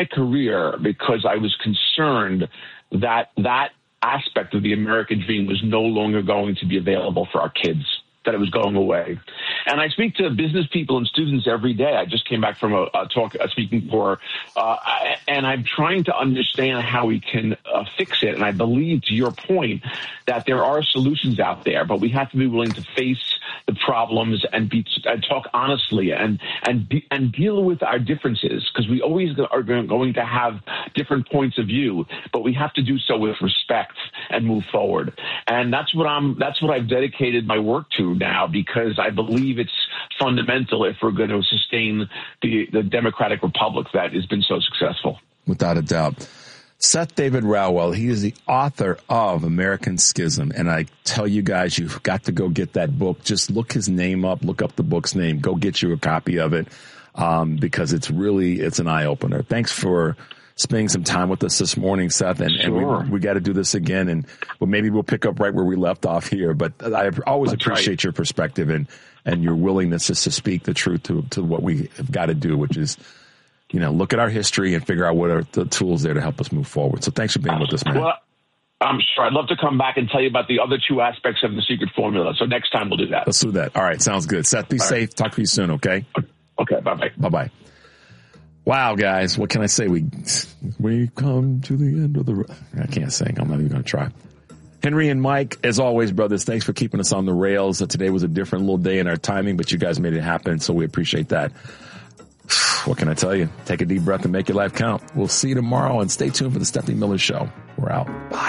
career because I was concerned that aspect of the American dream was no longer going to be available for our kids, that it was going away. And I speak to business people and students every day. I just came back from a talk, a speaking tour, and I'm trying to understand how we can fix it. And I believe, to your point, that there are solutions out there, but we have to be willing to face the problems and talk honestly and deal with our differences, because we always are going to have different points of view, but we have to do so with respect and move forward. And that's what I've dedicated my work to now, because I believe it's fundamental if we're going to sustain the democratic republic that has been so successful. Without a doubt. Seth David Rowell, he is the author of American Schism. And I tell you guys, you've got to go get that book. Just look his name up, look up the book's name, go get you a copy of it, because it's an eye opener. Thanks for spending some time with us this morning, Seth. And, sure. and we got to do this again. But maybe we'll pick up right where we left off here. But I always appreciate your perspective and your willingness just to speak the truth to what we have got to do, which is, look at our history and figure out what are the tools there to help us move forward. So thanks for being with us, man. Well, I'm sure. I'd love to come back and tell you about the other two aspects of the secret formula. So next time we'll do that. Let's do that. All right. Sounds good. Seth, be safe. Right. Talk to you soon. Okay. Okay. Bye-bye. Bye-bye. Wow, guys. What can I say? We come to the end of the I can't sing. I'm not even going to try. Henry and Mike, as always, brothers, thanks for keeping us on the rails. Today was a different little day in our timing, but you guys made it happen, so we appreciate that. What can I tell you? Take a deep breath and make your life count. We'll see you tomorrow, and stay tuned for the Stephanie Miller Show. We're out. Bye.